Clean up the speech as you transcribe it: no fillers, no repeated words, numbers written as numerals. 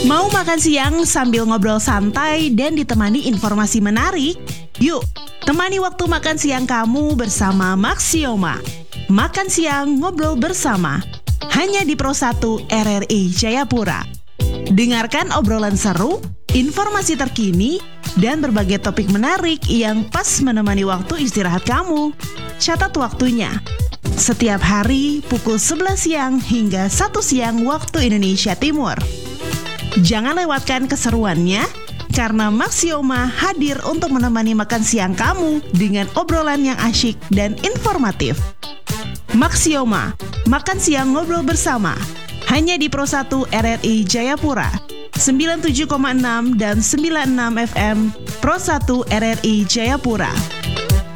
Mau makan siang sambil ngobrol santai dan ditemani informasi menarik? Yuk, temani waktu makan siang kamu bersama Maxioma. Makan siang ngobrol bersama, hanya di Pro 1 RRI Jayapura. Dengarkan obrolan seru, informasi terkini, dan berbagai topik menarik yang pas menemani waktu istirahat kamu. Catat waktunya. Setiap hari pukul 11 siang hingga 1 siang waktu Indonesia Timur. Jangan lewatkan keseruannya, karena Maxioma hadir untuk menemani makan siang kamu dengan obrolan yang asyik dan informatif. Maxioma, makan siang ngobrol bersama, hanya di Pro 1 RRI Jayapura, 97,6 dan 96 FM, Pro 1 RRI Jayapura.